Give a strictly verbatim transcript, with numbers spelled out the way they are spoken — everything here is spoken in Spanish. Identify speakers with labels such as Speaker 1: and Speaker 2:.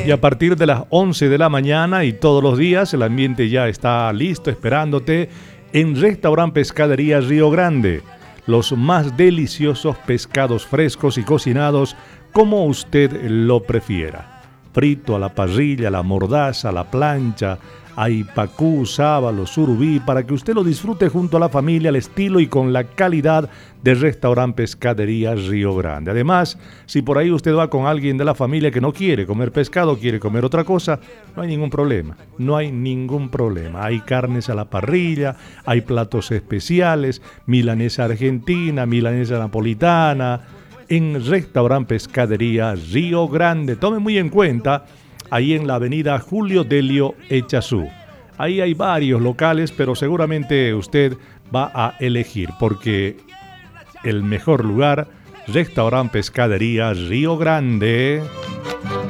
Speaker 1: Y a partir de las once de la mañana y todos los días el ambiente ya está listo esperándote en Restaurant Pescadería Río Grande. Los más deliciosos pescados frescos y cocinados como usted lo prefiera. Frito, a la parrilla, a la mordaza, a la plancha, hay pacú, sábalo, surubí, para que usted lo disfrute junto a la familia al estilo y con la calidad de Restaurant Pescadería Río Grande. Además, si por ahí usted va con alguien de la familia que no quiere comer pescado, quiere comer otra cosa, no hay ningún problema, no hay ningún problema. Hay carnes a la parrilla, hay platos especiales, milanesa argentina, milanesa napolitana, en Restaurant Pescadería Río Grande. Tome muy en cuenta, ahí en la avenida Julio Delio Echazú. Ahí hay varios locales, pero seguramente usted va a elegir, porque el mejor lugar, Restaurant Pescadería Río Grande.